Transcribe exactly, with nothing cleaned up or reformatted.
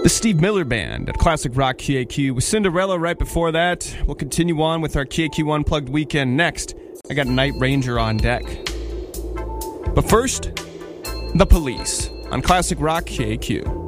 The Steve Miller Band at Classic Rock Q A Q with Cinderella right before that. We'll continue on with our Q A Q Unplugged weekend next. I got Night Ranger on deck. But first, The Police on Classic Rock Q A Q.